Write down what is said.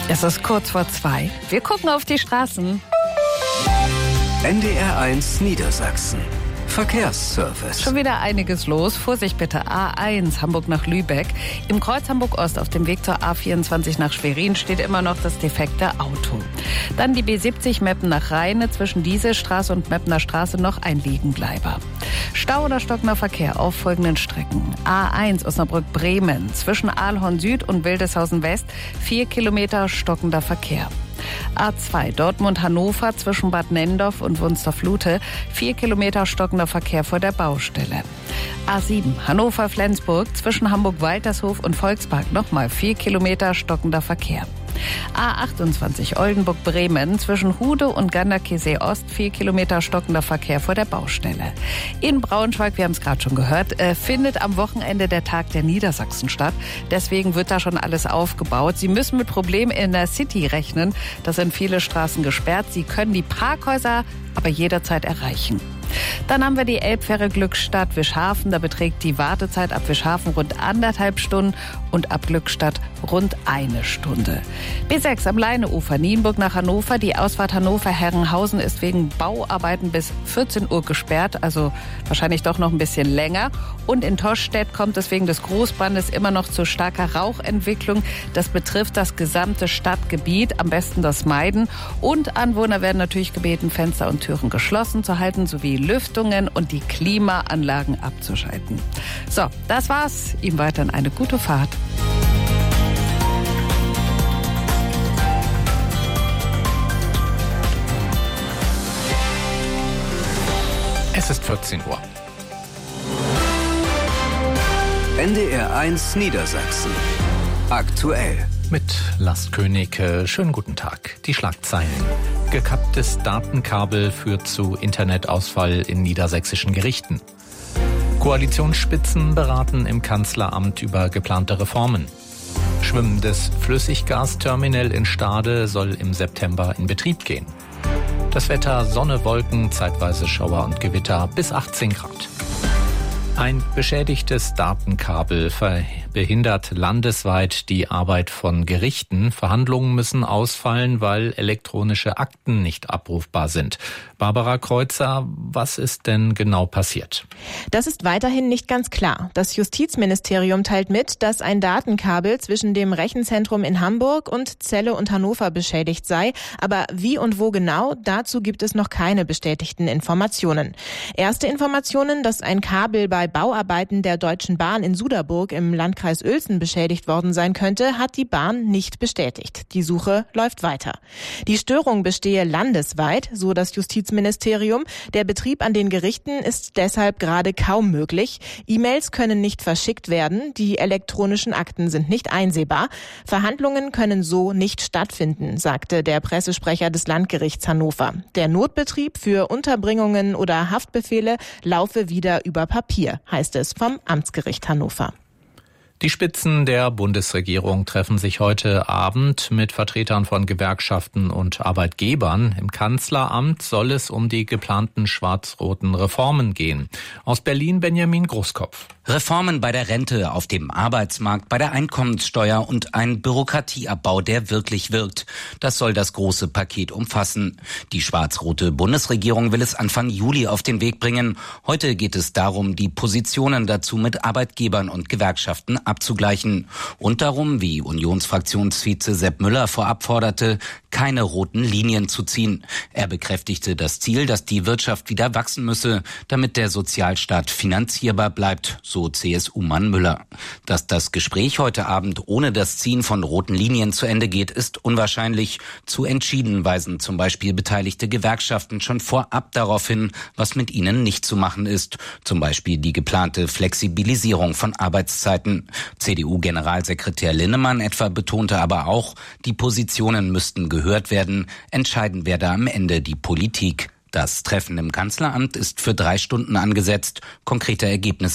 Es ist kurz vor 2. Wir gucken auf die Straßen. NDR1 Niedersachsen. Verkehrsservice. Schon wieder einiges los. Vorsicht bitte. A1 Hamburg nach Lübeck. Im Kreuz Hamburg-Ost auf dem Weg zur A24 nach Schwerin steht immer noch das defekte Auto. Dann die B70 Meppen nach Rheine. Zwischen Dieselstraße und Meppner Straße noch ein Liegenbleiber. Stau oder stockender Verkehr auf folgenden Strecken. A1 Osnabrück-Bremen. Zwischen Aalhorn Süd und Wildeshausen West 4 Kilometer stockender Verkehr. A2 Dortmund-Hannover zwischen Bad Nendorf und Wunstorf-Lute 4 Kilometer stockender Verkehr vor der Baustelle. A7 Hannover-Flensburg zwischen Hamburg-Waltershof und Volkspark nochmal 4 Kilometer stockender Verkehr. A28 Oldenburg-Bremen zwischen Hude und Ganderkesee Ost 4 Kilometer stockender Verkehr vor der Baustelle. In Braunschweig, wir haben es gerade schon gehört, findet am Wochenende der Tag der Niedersachsen statt. Deswegen wird da schon alles aufgebaut. Sie müssen mit Problemen in der City rechnen. Da sind viele Straßen gesperrt. Sie können die Parkhäuser aber jederzeit erreichen. Dann haben wir die Elbfähre Glückstadt Wischhafen. Da beträgt die Wartezeit ab Wischhafen rund 1,5 Stunden und ab Glückstadt rund 1 Stunde. B6 am Leineufer Nienburg nach Hannover. Die Ausfahrt Hannover-Herrenhausen ist wegen Bauarbeiten bis 14 Uhr gesperrt, also wahrscheinlich doch noch ein bisschen länger. Und in Toschstedt kommt es wegen des Großbrandes immer noch zu starker Rauchentwicklung. Das betrifft das gesamte Stadtgebiet, am besten das meiden. Und Anwohner werden natürlich gebeten, Fenster und Türen geschlossen zu halten, sowie Lüftungen und die Klimaanlagen abzuschalten. So, das war's. Ihm weiterhin eine gute Fahrt. Es ist 14 Uhr. NDR1 Niedersachsen. Aktuell. Mit Lars König, schönen guten Tag. Die Schlagzeilen. Gekapptes Datenkabel führt zu Internetausfall in niedersächsischen Gerichten. Koalitionsspitzen beraten im Kanzleramt über geplante Reformen. Schwimmendes Flüssiggasterminal in Stade soll im September in Betrieb gehen. Das Wetter: Sonne, Wolken, zeitweise Schauer und Gewitter bis 18 Grad. Ein beschädigtes Datenkabel behindert landesweit die Arbeit von Gerichten. Verhandlungen müssen ausfallen, weil elektronische Akten nicht abrufbar sind. Barbara Kreuzer, was ist denn genau passiert? Das ist weiterhin nicht ganz klar. Das Justizministerium teilt mit, dass ein Datenkabel zwischen dem Rechenzentrum in Hamburg und Celle und Hannover beschädigt sei. Aber wie und wo genau, dazu gibt es noch keine bestätigten Informationen. Erste Informationen, dass ein Kabel bei Bauarbeiten der Deutschen Bahn in Suderburg im Landkreis Uelzen beschädigt worden sein könnte, hat die Bahn nicht bestätigt. Die Suche läuft weiter. Die Störung bestehe landesweit, so das Justizministerium. Der Betrieb an den Gerichten ist deshalb gerade kaum möglich. E-Mails können nicht verschickt werden, die elektronischen Akten sind nicht einsehbar. Verhandlungen können so nicht stattfinden, sagte der Pressesprecher des Landgerichts Hannover. Der Notbetrieb für Unterbringungen oder Haftbefehle laufe wieder über Papier, heißt es vom Amtsgericht Hannover. Die Spitzen der Bundesregierung treffen sich heute Abend mit Vertretern von Gewerkschaften und Arbeitgebern. Im Kanzleramt soll es um die geplanten schwarz-roten Reformen gehen. Aus Berlin Benjamin Großkopf. Reformen bei der Rente, auf dem Arbeitsmarkt, bei der Einkommenssteuer und ein Bürokratieabbau, der wirklich wirkt. Das soll das große Paket umfassen. Die schwarz-rote Bundesregierung will es Anfang Juli auf den Weg bringen. Heute geht es darum, die Positionen dazu mit Arbeitgebern und Gewerkschaften abzugleichen. Und darum, wie Unionsfraktionsvize Sepp Müller vorab forderte, keine roten Linien zu ziehen. Er bekräftigte das Ziel, dass die Wirtschaft wieder wachsen müsse, damit der Sozialstaat finanzierbar bleibt, so CSU-Mann Müller. Dass das Gespräch heute Abend ohne das Ziehen von roten Linien zu Ende geht, ist unwahrscheinlich. Zu entschieden weisen zum Beispiel beteiligte Gewerkschaften schon vorab darauf hin, was mit ihnen nicht zu machen ist. Zum Beispiel die geplante Flexibilisierung von Arbeitszeiten. CDU-Generalsekretär Linnemann etwa betonte aber auch, die Positionen müssten gehört werden. Entscheiden werde am Ende die Politik. Das Treffen im Kanzleramt ist für 3 Stunden angesetzt. Konkrete Ergebnisse